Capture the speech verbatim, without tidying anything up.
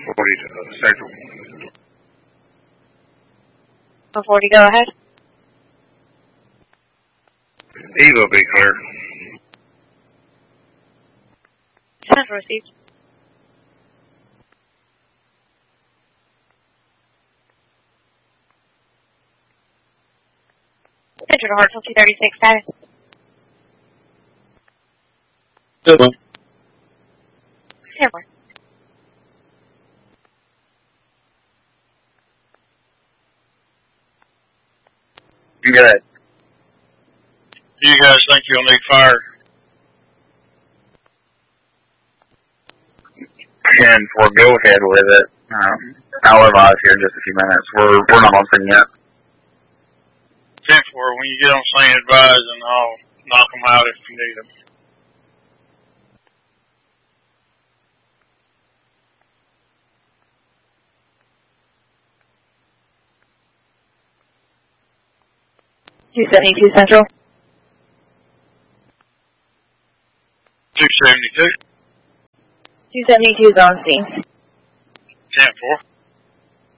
forty to Central. one forty, go ahead. E will be clear. Central received. Central to Hartsville, two thirty-six, status. Good one. Airborne. Good. Do you guys think you'll need fire? And we'll go ahead with it. Um, I'll advise here in just a few minutes. We're we're not on scene yet. ten four, when you get on scene, advise, and I'll knock them out if you need them. two seventy-two Central. two seventy-two. two seventy-two is on scene. ten four.